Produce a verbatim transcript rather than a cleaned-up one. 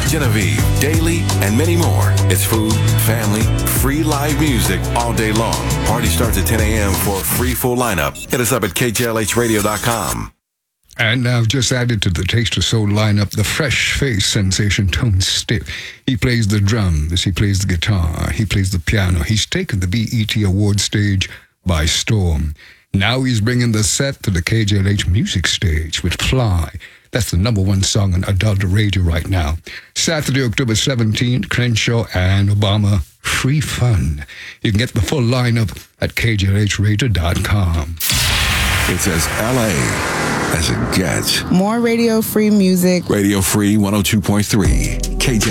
Genevieve, Daily, and many more. It's food, family, free live music all day long. Party starts at ten a.m. for a free full lineup. Hit us up at K J L H radio dot com. And now just added to the Taste of Soul lineup, the fresh-faced sensation Tone Stip. He plays the drums, he plays the guitar, he plays the piano. He's taken the B E T Award stage by storm. Now he's bringing the set to the K J L H music stage with Fly. That's the number one song on adult radio right now. Saturday, October seventeenth, Crenshaw and Obama, free fun. You can get the full lineup at K J L H radio dot com. It's as L A as it gets. More radio free music. Radio Free one oh two point three.